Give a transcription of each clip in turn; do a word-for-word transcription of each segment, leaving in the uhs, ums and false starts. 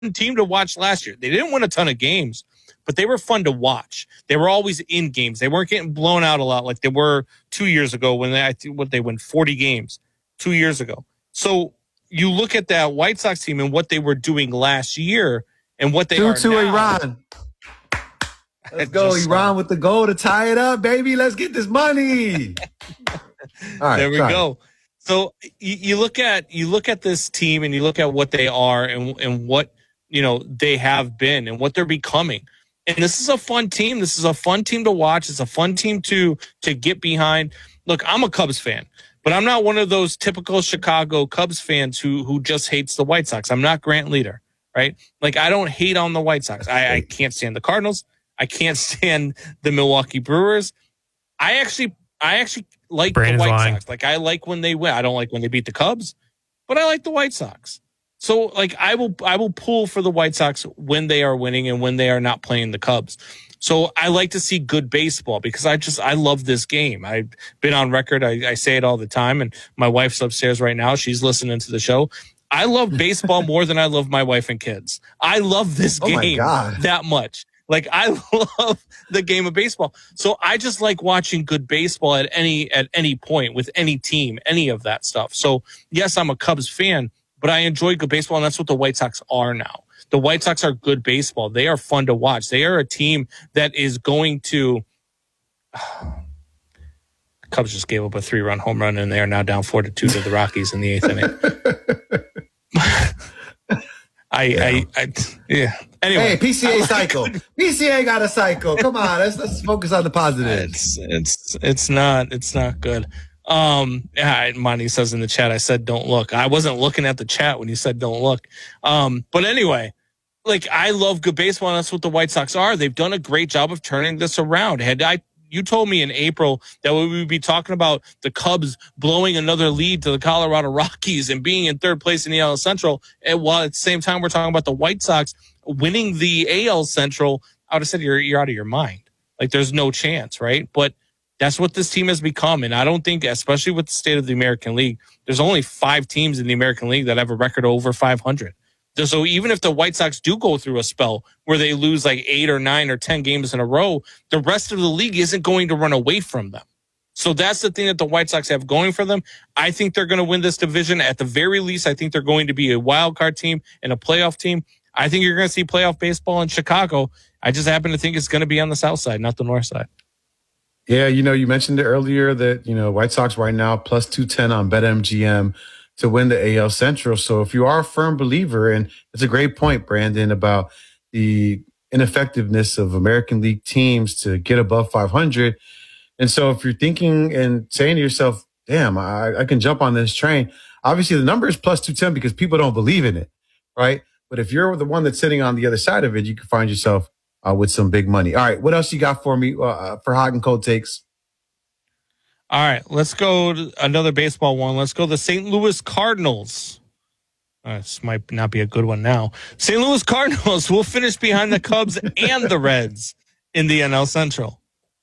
team to watch last year. They didn't win a ton of games, but they were fun to watch. They were always in games. They weren't getting blown out a lot like they were two years ago when they, I think, what they won forty games two years ago. So you look at that White Sox team and what they were doing last year and what they two are to now. Iran. Let's go, Iran, with the goal to tie it up, baby. Let's get this money. All right, there we sorry. go. So you, you look at you look at this team and you look at what they are and and what you know they have been and what they're becoming. And this is a fun team. This is a fun team to watch. It's a fun team to to get behind. Look, I'm a Cubs fan, but I'm not one of those typical Chicago Cubs fans who who just hates the White Sox. I'm not Grant Leader, right? Like, I don't hate on the White Sox. I, I can't stand the Cardinals. I can't stand the Milwaukee Brewers. I actually, I actually like Brandon's the White lying. Sox. Like, I like when they win. I don't like when they beat the Cubs, but I like the White Sox. So, like, I will, I will pull for the White Sox when they are winning and when they are not playing the Cubs. So I like to see good baseball because I just, I love this game. I've been on record. I, I say it all the time, and my wife's upstairs right now. She's listening to the show. I love baseball more than I love my wife and kids. I love this Oh my game God. that much. Like, I love the game of baseball. So I just like watching good baseball at any at any point with any team, any of that stuff. So yes, I'm a Cubs fan, but I enjoy good baseball, and that's what the White Sox are now. The White Sox are good baseball. They are fun to watch. They are a team that is going to Cubs just gave up a three-run home run, and they are now down four to two to the Rockies in the eighth inning. I, Yeah. I, I, yeah. Anyway, Hey, P C A cycle. P C A got a cycle. Come on, let's let's focus on the positives. it's it's it's not it's not good. Um, yeah, Monty says in the chat, I said don't look. I wasn't looking at the chat when you said don't look. Um, but anyway, like, I love good baseball, and that's what the White Sox are. They've done a great job of turning this around. Had I you told me in April that we would be talking about the Cubs blowing another lead to the Colorado Rockies and being in third place in the A L Central, and while at the same time we're talking about the White Sox winning the A L Central, I would have said you're you're out of your mind. Like, there's no chance, right? But that's what this team has become, and I don't think, especially with the state of the American League, there's only five teams in the American League that have a record over five hundred. So even if the White Sox do go through a spell where they lose like eight or nine or ten games in a row, the rest of the league isn't going to run away from them. So that's the thing that the White Sox have going for them. I think they're going to win this division. At the very least, I think they're going to be a wild card team and a playoff team. I think you're going to see playoff baseball in Chicago. I just happen to think it's going to be on the south side, not the north side. Yeah, you know, you mentioned it earlier that, you know, White Sox right now plus two ten on BetMGM to win the A L Central. So if you are a firm believer, and it's a great point, Brandon, about the ineffectiveness of American League teams to get above five hundred. And so if you're thinking and saying to yourself, damn, I, I can jump on this train. Obviously, the number is plus two ten because people don't believe in it, right? But if you're the one that's sitting on the other side of it, you can find yourself uh, with some big money. All right, what else you got for me uh, for hot and cold takes? All right, let's go to another baseball one. Let's go the Saint Louis Cardinals. Uh, this might not be a good one now. Saint Louis Cardinals will finish behind the Cubs and the Reds in the N L Central.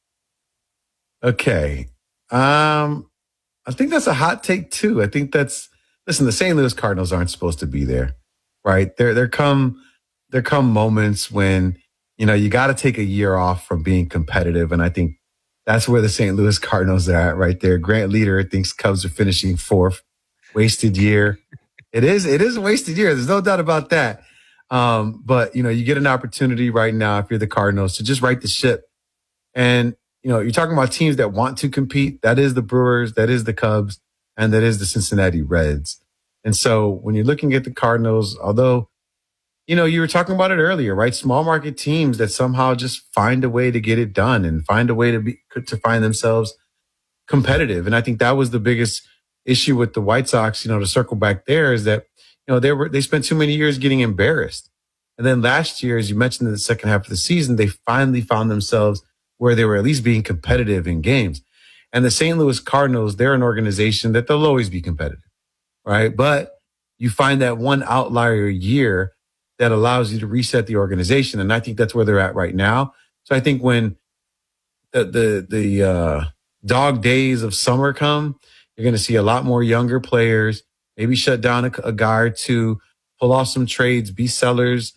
Okay. Um, I think that's a hot take too. I think that's, listen, the Saint Louis Cardinals aren't supposed to be there, right? There, there come, there come moments when, you know, you got to take a year off from being competitive. And I think that's where the Saint Louis Cardinals are at right there. Grant Leader thinks Cubs are finishing fourth. Wasted year. It is, it is a wasted year. There's no doubt about that. Um, but, you know, you get an opportunity right now, if you're the Cardinals, to just right the ship. And, you know, you're talking about teams that want to compete. That is the Brewers, that is the Cubs, and that is the Cincinnati Reds. And so when you're looking at the Cardinals, although, you know, you were talking about it earlier, right? Small market teams that somehow just find a way to get it done and find a way to be, to find themselves competitive. And I think that was the biggest issue with the White Sox, you know, to circle back there, is that, you know, they were, they spent too many years getting embarrassed. And then last year, as you mentioned in the second half of the season, they finally found themselves where they were at least being competitive in games. And the Saint Louis Cardinals, they're an organization that they'll always be competitive, right? But you find that one outlier year that allows you to reset the organization. And I think that's where they're at right now. So I think when the, the, the, uh, dog days of summer come, you're going to see a lot more younger players, maybe shut down a, a guy or two, pull off some trades, be sellers,